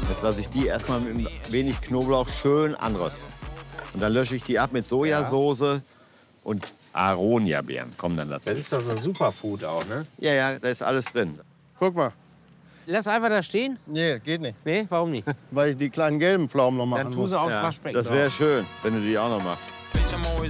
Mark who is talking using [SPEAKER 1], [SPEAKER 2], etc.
[SPEAKER 1] Jetzt lasse ich die erstmal mit ein wenig Knoblauch schön anrösten. Und dann lösche ich die ab mit Sojasauce und Aronia-Beeren kommen dann dazu.
[SPEAKER 2] Das ist doch so ein Superfood auch, ne?
[SPEAKER 1] Ja, ja, da ist alles drin.
[SPEAKER 3] Guck mal.
[SPEAKER 2] Lass einfach da stehen.
[SPEAKER 3] Nee, geht nicht.
[SPEAKER 2] Nee, warum nicht?
[SPEAKER 3] Weil ich die kleinen gelben Pflaumen noch machen
[SPEAKER 2] Dann tu
[SPEAKER 3] muss.
[SPEAKER 2] sie aufs
[SPEAKER 1] Ja,
[SPEAKER 2] Waschbecken
[SPEAKER 1] das
[SPEAKER 2] drauf.
[SPEAKER 1] wäre schön, wenn du die auch noch machst.